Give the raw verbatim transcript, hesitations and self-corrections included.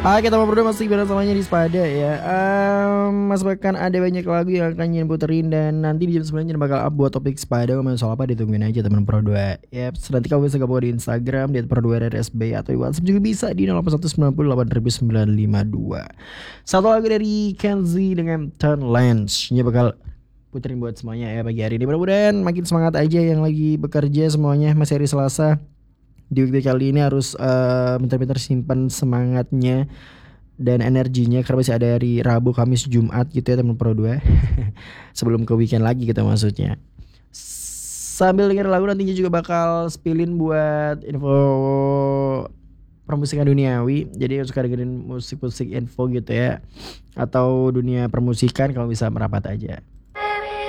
Ah, kita mau berdua masih bersamanya di Spada ya. Um, Mas bahkan ada banyak lagu yang akan Nyen puterin dan nanti di jam sembilan Nyen bakal up buat topik Spada ngomongin soal apa ditungguin aja teman Pro dua. Yap, nanti kamu bisa gabung di Instagram di Pro dua R S B atau di WhatsApp juga bisa di nol delapan satu sembilan nol delapan sembilan lima dua. Satu lagu dari Kenzie dengan Turn Lens. Nyen bakal puterin buat semuanya ya pagi hari ini. Mudah-mudahan makin semangat aja yang lagi bekerja semuanya. Masih hari Selasa. Di weekday kali ini harus uh, bentar-bentar simpan semangatnya dan energinya karena masih ada hari Rabu, Kamis, Jumat gitu ya teman Pro dua. Sebelum ke weekend lagi kita maksudnya. Sambil denger lagu nantinya juga bakal spillin buat info permusikan duniawi. Jadi suka dengerin musik-musik info gitu ya, atau dunia permusikan kalau bisa merapat aja.